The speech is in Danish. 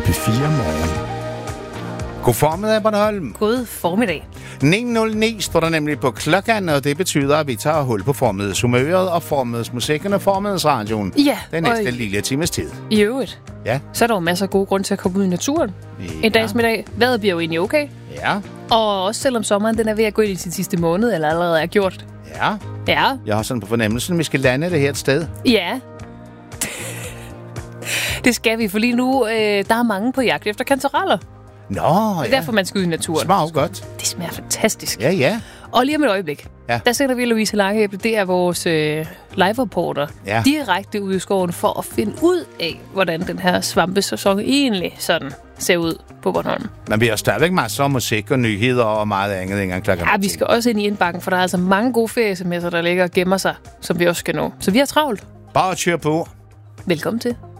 P4 Morgen. God formiddag, Bornholm. God formiddag. 9.09 står der nemlig på klokken, og det betyder, at vi tager hul på formidagshumøret og formiddagsmusikken og formiddagsradioen. Ja. Den næste lille times tid. I øvrigt, Ja. så er der jo masser af gode grunde til at komme ud i naturen. Ja. En dag som i dag. Vejret bliver jo egentlig okay. Ja. Og også selvom sommeren den er ved at gå ind i sin sidste måned, eller allerede er gjort. Ja. Ja. Jeg har sådan på fornemmelsen, at vi skal lande det her et sted. Ja. Det skal vi, for lige nu, der er mange på jagt efter kantareller. Nå, Det er ja. derfor, man skal ud i naturen. Smager godt. Det smager fantastisk. Ja, ja. Og lige om et øjeblik, der sender vi Louise Langeæble, det er vores live-reporter, direkte ud i skoven for at finde ud af, hvordan den her svampesæson egentlig sådan ser ud på Bornholm. Men vi har stadigvæk masser af musik og nyheder og meget andet engang klokken. Ja, vi skal også ind i indbakken, for der er altså mange gode feriesmesser, der ligger og gemmer sig, som vi også skal nå. Så vi har travlt. Bare kør på. Velkommen til.